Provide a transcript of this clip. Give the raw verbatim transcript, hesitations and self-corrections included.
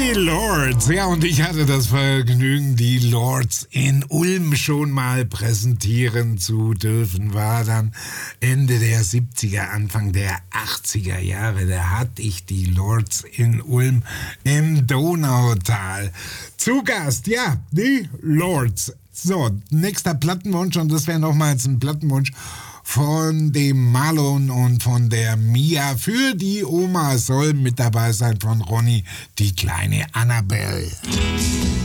Die Lords, ja, und ich hatte das Vergnügen, die Lords in Ulm schon mal präsentieren zu dürfen. War dann Ende der siebziger, Anfang der achtziger Jahre. Da hatte ich die Lords in Ulm im Donautal. Zu Gast, ja, die Lords. So, nächster Plattenwunsch, und das wäre nochmals ein Plattenwunsch von dem Marlon und von der Mia. Für die Oma soll mit dabei sein von Ronny, die kleine Annabelle.